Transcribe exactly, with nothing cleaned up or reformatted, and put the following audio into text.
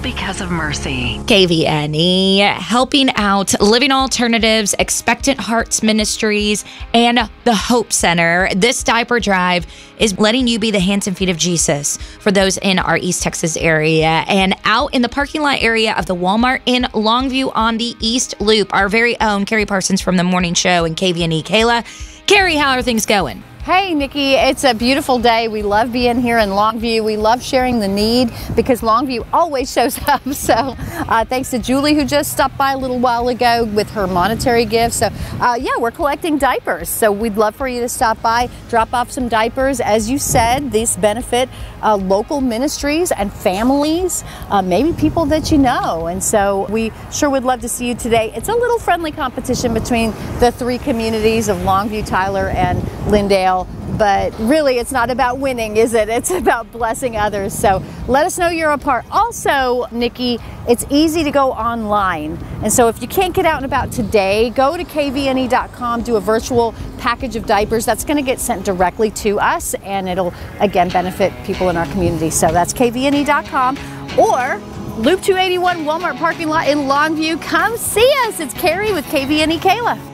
because of mercy. K V N E, helping out Living Alternatives, Expectant Hearts Ministries, and the Hope Center. This diaper drive is letting you be the hands and feet of Jesus for those in our East Texas area. And out in the parking lot area of the Walmart in Longview on the East Loop, our very own Carrie Parsons from The Morning Show and K V N E. Kayla. Carrie, how are things going? Hey, Nikki, it's a beautiful day. We love being here in Longview. We love sharing the need because Longview always shows up. So uh, thanks to Julie, who just stopped by a little while ago with her monetary gift. So uh, yeah, we're collecting diapers. So we'd love for you to stop by, drop off some diapers. As you said, these benefit uh, local ministries and families, uh, maybe people that you know. And so we sure would love to see you today. It's a little friendly competition between the three communities of Longview, Tyler, and Lindale. But really, it's not about winning, is it? It's about blessing others. So let us know you're a part. Also, Nikki, it's easy to go online. And so if you can't get out and about today, go to K V N E dot com, do a virtual package of diapers. That's going to get sent directly to us, and it'll, again, benefit people in our community. So that's K V N E dot com. Or Loop two eighty-one Walmart parking lot in Longview. Come see us. It's Carrie with K V N E Kayla.